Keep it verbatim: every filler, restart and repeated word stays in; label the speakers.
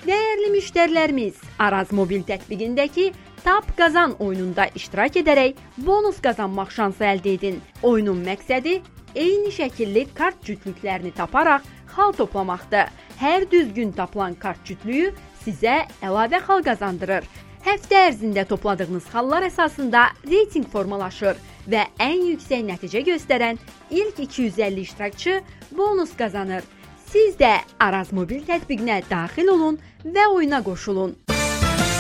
Speaker 1: Değerli müşterilerimiz, Araz mobil tətbiqindəki Tap Qazan oyununda iştirak edərək bonus qazanmaq şansı əldə edin. Oyunun məqsədi eyni şəkilli kart cütlüklərini taparaq xal toplamaqdır. Hər düzgün tapılan kart cütlüyü sizə əlavə xal qazandırır. Həftə ərzində topladığınız xallar əsasında reyting formalaşır və ən yüksək nəticə göstərən ilk iki yüz əlli iştirakçı bonus qazanır. Siz də Araz mobil tətbiqinə daxil olun və oyuna qoşulun.